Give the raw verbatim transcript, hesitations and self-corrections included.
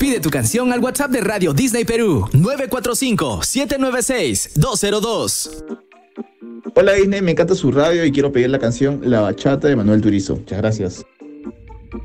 Pide tu canción al WhatsApp de Radio Disney Perú, nueve cuatro cinco, siete nueve seis, dos cero dos. Hola Disney, me encanta su radio y quiero pedir la canción La Bachata de Manuel Turizo. Muchas gracias.